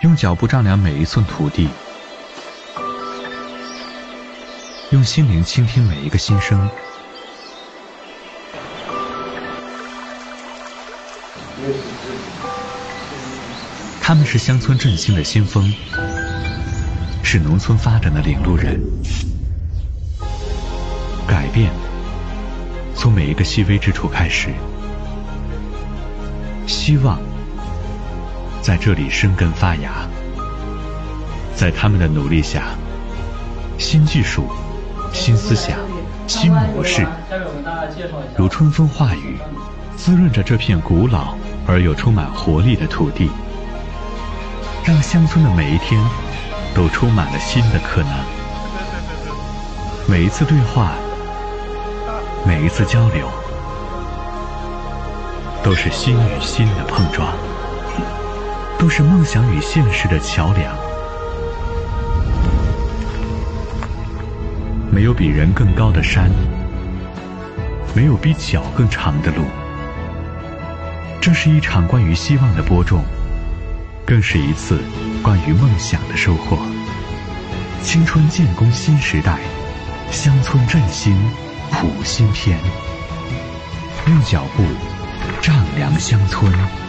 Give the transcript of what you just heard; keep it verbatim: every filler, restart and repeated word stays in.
用脚步丈量每一寸土地，用心灵倾听每一个心声。他们是乡村振兴的新风，是农村发展的领路人。改变从每一个细微之处开始，希望在这里生根发芽。在他们的努力下，新技术、新思想、新模式如春风化雨，滋润着这片古老而又充满活力的土地，让乡村的每一天都充满了新的可能。每一次对话，每一次交流，都是心与心的碰撞，都是梦想与现实的桥梁。没有比人更高的山，没有比脚更长的路。这是一场关于希望的播种，更是一次关于梦想的收获。青春建功新时代，乡村振兴谱新篇。用脚步丈量乡村。